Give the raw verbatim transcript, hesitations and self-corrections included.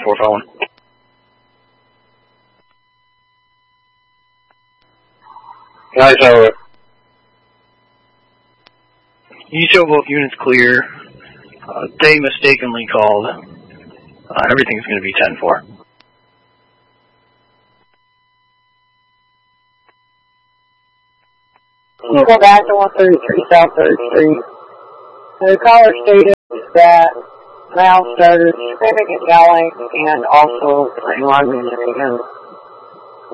four phone. Nice over. You show both units clear. Uh, they mistakenly called. Uh, everything's going to be ten four. Go back to one thirty-three South third Street. The caller stated that Mal started screaming and yelling and also playing loud music again.